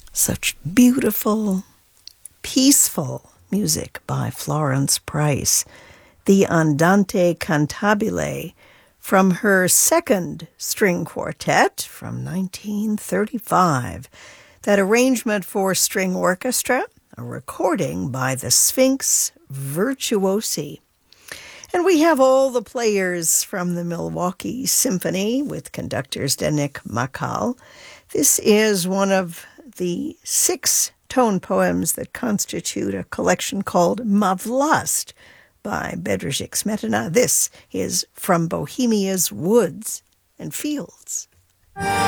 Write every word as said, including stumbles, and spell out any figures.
Such beautiful, peaceful music by Florence Price. The Andante Cantabile from her second string quartet from nineteen thirty-five. That arrangement for string orchestra, a recording by the Sphinx Virtuosi. And we have all the players from the Milwaukee Symphony with conductors Denik Makal. This is one of the six tone poems that constitute a collection called Mavlast by Bedřich Smetana. This is From Bohemia's Woods and Fields.